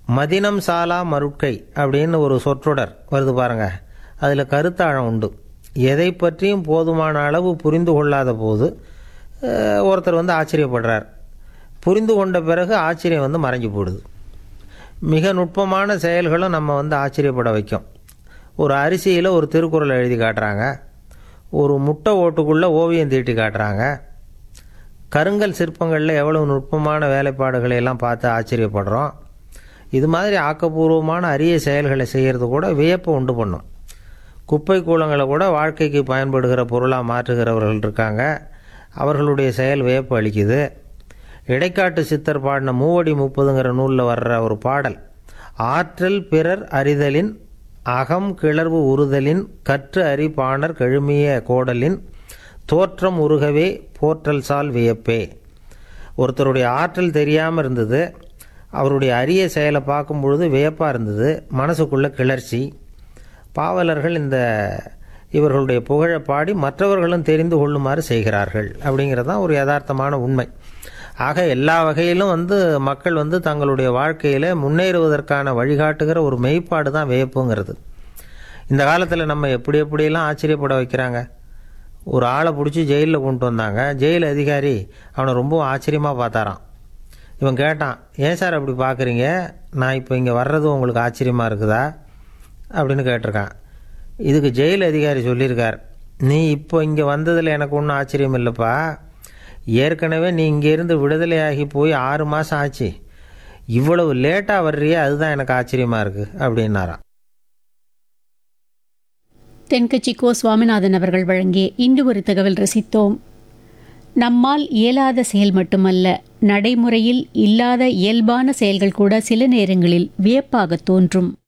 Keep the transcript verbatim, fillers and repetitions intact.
மதினம் சாலா மருட்கை அப்படின்னு ஒரு சொற்றொடர் வருது பாருங்க. அதில் கருத்தாழம் உண்டு. எதை பற்றியும் போதுமான அளவு புரிந்து கொள்ளாத போது ஒருத்தர் வந்து ஆச்சரியப்படுறார். புரிந்து கொண்ட பிறகு ஆச்சரியம் வந்து மறைஞ்சு போடுது. மிக நுட்பமான செயல்களும் நம்ம வந்து ஆச்சரியப்பட வைக்கும். ஒரு அரிசியில் ஒரு திருக்குறள் எழுதி காட்டுறாங்க. ஒரு முட்டை ஓட்டுக்குள்ளே ஓவியம் தீட்டி காட்டுறாங்க. கருங்கல் சிற்பங்களில் எவ்வளவு நுட்பமான வேலைப்பாடுகளை எல்லாம் பார்த்து ஆச்சரியப்படுறோம். இது மாதிரி ஆக்கப்பூர்வமான அரிய செயல்களை செய்கிறது கூட வியப்பை உண்டு பண்ணும். குப்பை கூலங்களை கூட வாழ்க்கைக்கு பயன்படுகிற பொருளாக மாற்றுகிறவர்கள் இருக்காங்க. அவர்களுடைய செயல் வியப்பு அளிக்குது. இடைக்காட்டு சித்தர் பாடின மூவடி முப்பதுங்கிற நூலில் வர்ற ஒரு பாடல், ஆற்றல் பிறர் அறிதலின் அகம் கிளர்வு உறுதலின் கற்று அறி பாணர் கெழுமிய கோடலின் தோற்றம் உருகவே போற்றல் சால் வியப்பே. ஒருத்தருடைய ஆற்றல் தெரியாமல் இருந்தது. அவருடைய அரிய செயலை பார்க்கும் பொழுது வியப்பாக இருந்தது. மனசுக்குள்ள கிளர்ச்சி. பாவலர்கள் இந்த இவர்களுடைய புகழை பாடி மற்றவர்களும் தெரிந்து கொள்ளுமாறு செய்கிறார்கள். அப்படிங்கிறது தான் ஒரு யதார்த்தமான உண்மை. ஆக எல்லா வகையிலும் வந்து மக்கள் வந்து தங்களுடைய வாழ்க்கையில் முன்னேறுவதற்கான வழிகாட்டுகிற ஒரு மெய்ப்பாடு தான் வியப்புங்கிறது. இந்த காலத்தில் நம்ம எப்படி எப்படியெல்லாம் ஆச்சரியப்பட வைக்கிறாங்க. ஒரு ஆளை பிடிச்சி ஜெயிலில் கொண்டு வந்தாங்க. ஜெயில் அதிகாரி அவனை ரொம்ப ஆச்சரியமாக பார்த்தாரான். இவன் கேட்டான், ஏன் சார் அப்படி பார்க்குறீங்க, நான் இப்போ இங்கே வர்றது உங்களுக்கு ஆச்சரியமாக இருக்குதா அப்படின்னு கேட்டிருக்கான். இதுக்கு ஜெயில் அதிகாரி சொல்லியிருக்கார், நீ இப்போ இங்கே வந்ததில் எனக்கு ஒன்றும் ஆச்சரியம் இல்லைப்பா, ஏற்கனவே நீ இங்கேருந்து விடுதலையாகி போய் ஆறு மாதம் ஆச்சு, இவ்வளவு லேட்டாக வர்றியே அதுதான் எனக்கு ஆச்சரியமாக இருக்குது அப்படின்னாராம். தென்கட்சி கோ சுவாமிநாதன் அவர்கள் வழங்கிய இன்று ஒரு தகவல் ரசித்தோம். நம்மால் இயலாத செயல் மட்டுமல்ல, நடைமுறையில் இல்லாத இயல்பான செயல்கள் கூட சில நேரங்களில் வியப்பாக தோன்றும்.